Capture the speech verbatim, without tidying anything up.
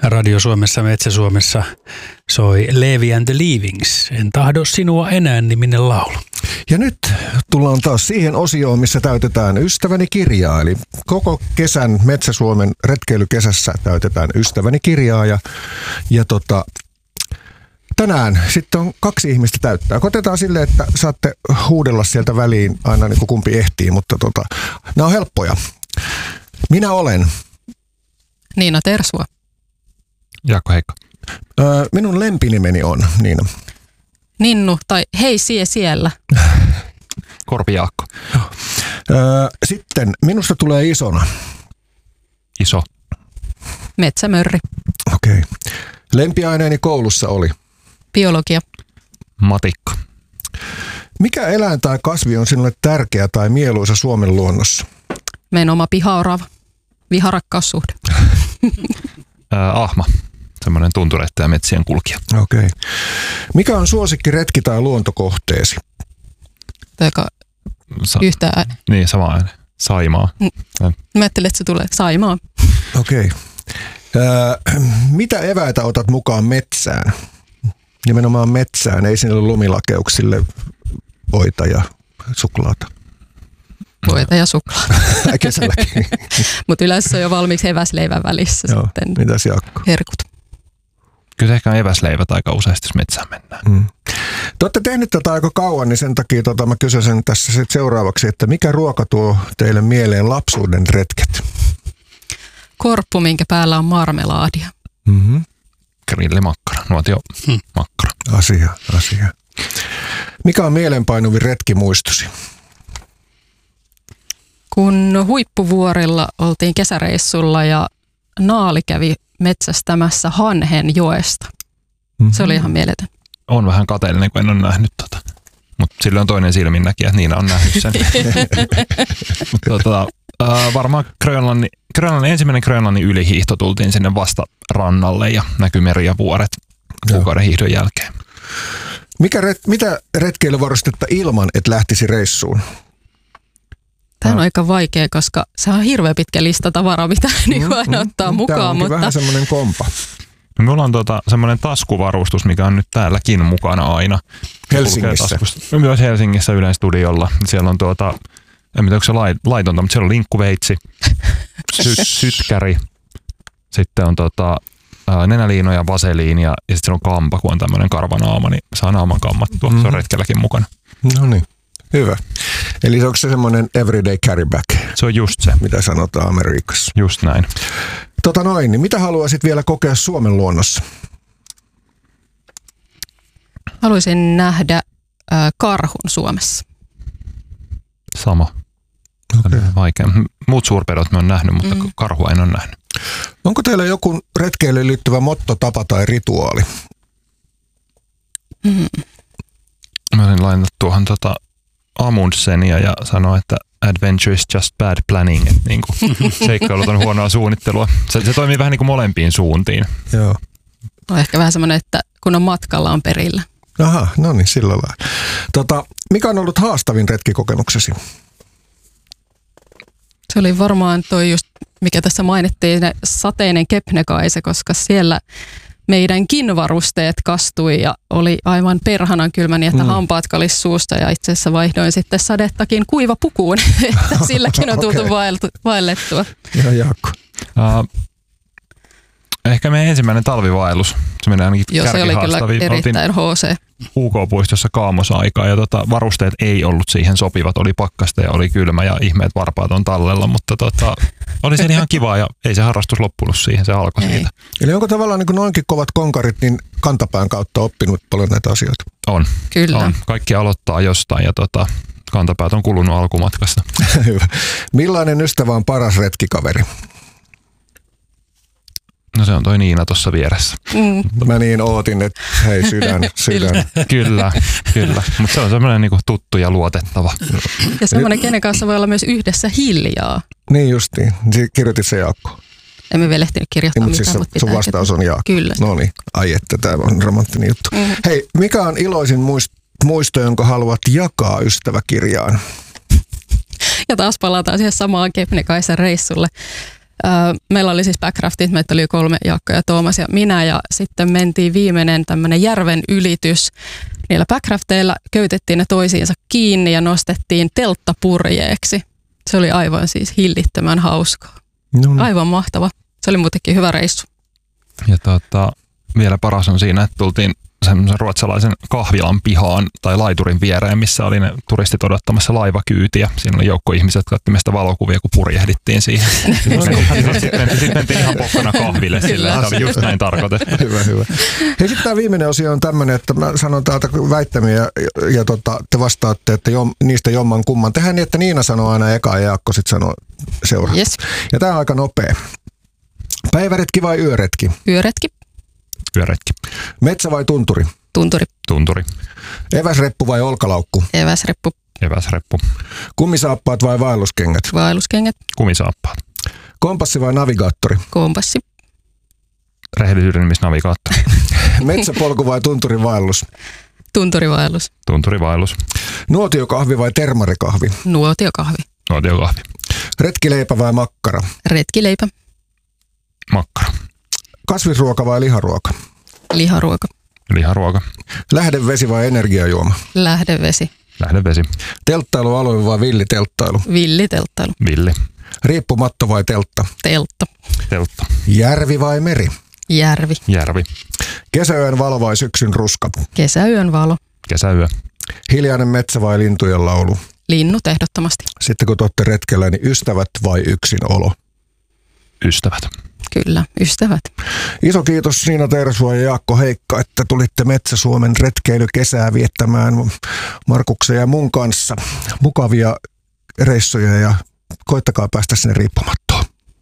Radio Suomessa, Metsä Suomessa soi Levi and the Leavings. En tahdo sinua enää -niminen laulu. Ja nyt tullaan taas siihen osioon, missä täytetään Ystäväni kirjaa. Eli koko kesän Metsä Suomen retkeilykesässä täytetään Ystäväni kirjaa. Ja, ja tota, tänään sitten on kaksi ihmistä täyttää. Otetaan silleen, että saatte huudella sieltä väliin aina niin kuin kumpi ehtii, mutta tota, nämä on helppoja. Minä olen Niina Tersua. Jaakko Heikka. Öö, minun lempinimeni on Niina. Ninnu tai hei sie siellä. Korpi Jaakko. Öö, sitten minusta tulee isona. Iso. Metsämörri. Okei. Okay. Lempiaineeni koulussa oli Biologia. Matikka. Mikä eläin tai kasvi on sinulle tärkeä tai mieluisa Suomen luonnossa? Meidän oma pihaorava. Viharakkaussuhde. Ää, ahma. Semmoinen tuntureiden ja metsien kulkija. Okei. Okay. Mikä on suosikki retki tai luontokohteesi? Joka Sa- yhtä ääni. Niin, sama ääni. Saimaa. Mm. Mä ajattelin, että se tulee Saimaa. Okei. Okay. Öö, mitä eväitä otat mukaan metsään? Nimenomaan metsään, ei sinne lumilakeuksille voita ja suklaata. Voita ja suklaata. Kesälläkin. Mutta yleensä se on jo valmiiksi eväsleivän välissä. Joo, sitten mitäs Jaakko? herkut. Kyllä se ehkä on eväsleivät aika useasti, jos metsään mennään. Mm. Te olette tehnyt tätä aika kauan, niin sen takia tota, mä kysyisin tässä sit seuraavaksi, että mikä ruoka tuo teille mieleen lapsuuden retket? Korppu, minkä päällä on marmelaadia. Mm-hmm. Grillimakkara, nuotio hmm. makkara. Asia, asia. Mikä on mielenpainuvin retkimuistosi? Kun Huippuvuorilla oltiin kesäreissulla ja naali kävi metsästämässä hanhen joesta. Mm-hmm. Se oli ihan mieletön. On vähän kateellinen, kun en ole nähnyt tota. Mutta sillä on toinen silminnäkijä, että Niina on nähnyt sen. Mutta tota, äh, varmaan Grönlannin, Grönlannin, ensimmäinen Grönlannin ylihiihto tultiin sinne vasta rannalle ja näkyi meri ja vuoret kuukauden hiihdon jälkeen. Mikä ret, mitä retkeilyvarustetta ilman, että lähtisi reissuun? Tämä on aika vaikea, koska se on hirveän pitkä lista tavaraa, mitä mm-hmm. aina ottaa mm, mukaan. Tämä onkin mutta vähän semmoinen kompa. No, minulla on tuota, semmoinen taskuvarustus, mikä on nyt täälläkin mukana aina. Helsingissä? No, myös Helsingissä Ylen studiolla. Siellä on tuota, en tiedä onko se laitonta, mutta siellä on linkkuveitsi, sy- sytkäri, sitten on tuota, nenäliinoja, vaseliini ja, ja sitten siellä on kampa, kun on tämmöinen karvanaama, niin saa naaman kammattua. Mm-hmm. Se on retkelläkin mukana. No niin, hyvä. Eli onko se semmoinen everyday carry back? Se on just se. Mitä sanotaan Amerikassa. Just näin. Tota noin, niin mitä haluaisit vielä kokea Suomen luonnossa? Haluaisin nähdä äh, karhun Suomessa. Sama. Okay. Vaikea. Muut suurpedot mä oon nähnyt, mutta mm. karhua en ole nähnyt. Onko teillä joku retkeilyyn liittyvä motto, tapa tai rituaali? Mm. Mä olin lainat tuohon tota Amundsenia ja sanoa, että adventure is just bad planning. Että niin kuin seikkailut on huonoa suunnittelua. Se, se toimii vähän niin kuin molempiin suuntiin. Joo. On ehkä vähän semmoinen, että kun on matkalla, on perillä. Aha, no niin, sillä lailla. Tota, mikä on ollut haastavin retkikokemuksesi? Se oli varmaan toi just, mikä tässä mainittiin, sateinen Kebnekaise, koska siellä meidänkin varusteet kastui ja oli aivan perhanan kylmä niin, että mm. hampaat kalis suusta ja itse asiassa vaihdoin sitten sadettakin kuivapukuun, että silläkin on tultu okay. vaellettua. Ja Jaakko. Uh, ehkä meidän ensimmäinen talvivaellus. Se menee ainakin Joo, se oli kyllä erittäin H C. U K-puistossa kaamosaikaa ja tota, varusteet ei ollut siihen sopivat. Oli pakkasta ja oli kylmä ja ihmeet varpaat on tallella, mutta tota, oli se ihan kiva ja ei se harrastus loppunut siihen, se alkoi ei. siitä. Eli onko tavallaan niin kuin noinkin kovat konkarit, niin kantapään kautta oppinut paljon näitä asioita? On. Kyllä. On. Kaikki aloittaa jostain ja tota, kantapäät on kulunut alkumatkasta. Hyvä. Millainen ystävä on paras retkikaveri? No se on toi Niina tuossa vieressä. Mm. Mä niin ootin, että hei sydän, sydän. Kyllä, kyllä. Mutta se on semmoinen niinku tuttu ja luotettava. Ja semmoinen, kenen kanssa voi olla myös yhdessä hiljaa. Niin justiin. Kirjoitit se Jaakko. Emme vielä ehtinyt kirjoittaa niin, mitään, siis mutta sun vastaus on Jaakko. Kyllä. No niin, ai että tämä on romanttinen juttu. Mm. Hei, mikä on iloisin muisto, jonka haluat jakaa ystäväkirjaan? Ja taas palataan siihen samaan Kebnekaisen reissulle. Meillä oli siis backraftit, meitä oli kolme, Jaakko ja Toomas ja minä, ja sitten mentiin viimeinen tämmöinen järven ylitys. Niillä backrafteilla köytettiin ne toisiinsa kiinni ja nostettiin telttapurjeeksi. Se oli aivan siis hillittömän hauskaa. No, no. Aivan mahtava. Se oli muutenkin hyvä reissu. Ja tota, vielä paras on siinä, että tultiin semmoisen ruotsalaisen kahvilan pihaan tai laiturin viereen, missä oli ne turistit odottamassa laivakyytiä. Siinä oli joukko ihmisiä, jotka otti meistä valokuvia, kun purjehdittiin siihen. Sitten mentiin ihan pokkana kahville silleen, että oli just näin tarkoitettu. Hyvä, hyvä. Hei, sitten tämä viimeinen osio on tämmöinen, että mä sanon täältä väittämiä ja, ja tota, te vastaatte, että jom, niistä jomman kumman. Tehdään niin, että Niina sanoo aina eka ja Jaakko sitten sanoo seuraava. Yes. Ja tämä on aika nopea. Päiväretki vai yöretki? Yöretki. Yöretki. Metsä vai tunturi? Tunturi. Tunturi. Eväsreppu vai olkalaukku? Eväsreppu. Eväsreppu. Kumisaappaat vai vaelluskengät? Vaelluskengät. Kumisaappaat. Kompassi vai navigaattori? Kompassi. Rehellisyyden nimissä navigaattori. Metsäpolku vai tunturivaellus? Tunturivaellus. Tunturivaellus. Nuotiokahvi vai termarikahvi? Nuotiokahvi. Nuotiokahvi. Retkileipä vai makkara? Retkileipä. Makkara. Kasvisruoka vai liharuoka? Liharuoka. Liharuoka. Lähdevesi vai energiajuoma? Lähdevesi. Lähdevesi. Telttailualue vai villitelttailu? Villitelttailu. Villi. Riippumatto vai teltta? Teltta. Teltta. Järvi vai meri? Järvi. Järvi. Kesäyön valo vai syksyn ruska? Kesäyön valo. Kesäyö. Hiljainen metsä vai lintujen laulu? Linnut ehdottomasti. Sitten kun te olette retkellä, niin ystävät vai yksinolo? Ystävät. Kyllä, ystävät. Iso kiitos Niina Tersua ja Jaakko Heikka, että tulitte Metsä-Suomen retkeilykesää viettämään Markuksen ja mun kanssa. Mukavia reissuja ja koittakaa päästä sinne riippumatta.